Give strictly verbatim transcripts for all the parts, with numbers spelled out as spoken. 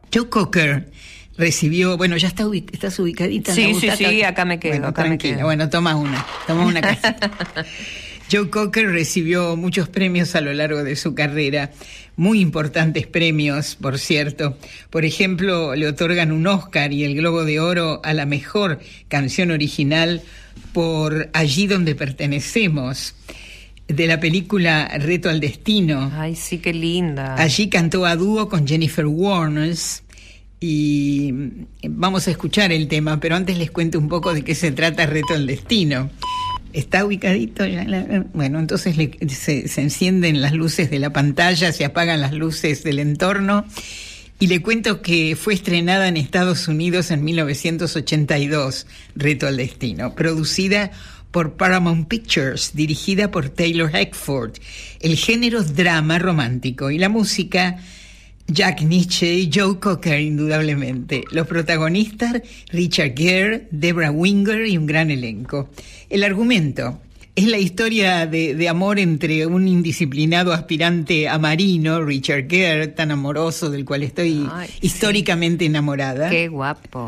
Joe Cocker recibió, bueno, ya está ubic- estás ubicadita. Sí, sí, sí, acá me quedo, bueno, acá me tranquila. quedo. Bueno, toma una, toma una casita. Joe Cocker recibió muchos premios a lo largo de su carrera, muy importantes premios, por cierto. Por ejemplo, le otorgan un Oscar y el Globo de Oro a la mejor canción original por Allí donde pertenecemos, de la película Reto al Destino. Ay, sí, qué linda. Allí cantó a dúo con Jennifer Warnes. Y vamos a escuchar el tema, pero antes les cuento un poco de qué se trata Reto al Destino. ¿Está ubicadito? Ya? Bueno, entonces le, se, se encienden las luces de la pantalla, se apagan las luces del entorno, y le cuento que fue estrenada en Estados Unidos en mil novecientos ochenta y dos, Reto al Destino, producida por Paramount Pictures, dirigida por Taylor Hackford. El género es drama romántico y la música Jack Nitzsche y Joe Cocker, indudablemente. Los protagonistas, Richard Gere, Debra Winger y un gran elenco. El argumento es la historia de, de amor entre un indisciplinado aspirante a marino, Richard Gere, tan amoroso, del cual estoy Ay, históricamente sí. enamorada. ¡Qué guapo!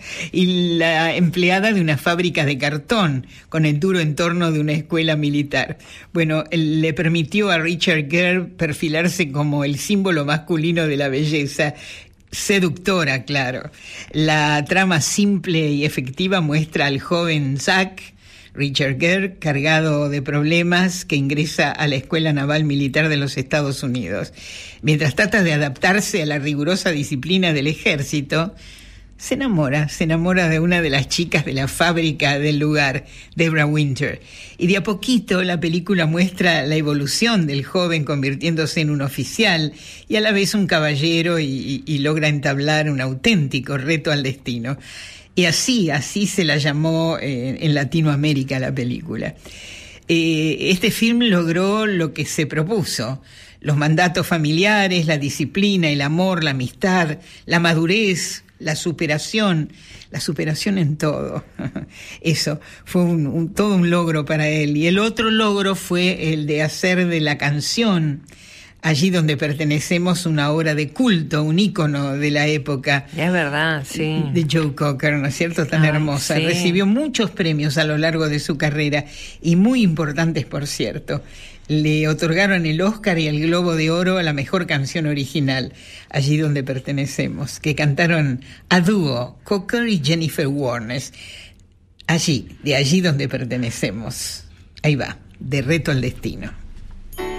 Y la empleada de una fábrica de cartón, con el duro entorno de una escuela militar. Bueno, le permitió a Richard Gere perfilarse como el símbolo masculino de la belleza, seductora, claro. La trama simple y efectiva muestra al joven Zack, Richard Gere, cargado de problemas, que ingresa a la Escuela Naval Militar de los Estados Unidos. Mientras trata de adaptarse a la rigurosa disciplina del ejército, se enamora, se enamora de una de las chicas de la fábrica del lugar, Debra Winger. Y de a poquito la película muestra la evolución del joven convirtiéndose en un oficial y a la vez un caballero y, y, y logra entablar un auténtico reto al destino. Y así, así se la llamó eh, en Latinoamérica la película. Eh, este film logró lo que se propuso: los mandatos familiares, la disciplina, el amor, la amistad, la madurez, la superación, la superación en todo. Eso fue un, un, todo un logro para él. Y el otro logro fue el de hacer de la canción Allí donde pertenecemos una obra de culto, un ícono de la época. Es verdad, sí. De Joe Cocker, ¿no es cierto? Tan Ay, hermosa. Sí. Recibió muchos premios a lo largo de su carrera, y muy importantes, por cierto. Le otorgaron el Oscar y el Globo de Oro a la mejor canción original, Allí donde pertenecemos, que cantaron a dúo Cocker y Jennifer Warnes. Allí, de Allí donde pertenecemos. Ahí va, de Reto al Destino.